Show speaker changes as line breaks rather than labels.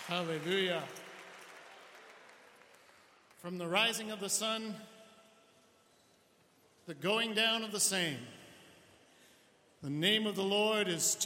Hallelujah. From the rising of the sun, the going down of the same, the name of the Lord is to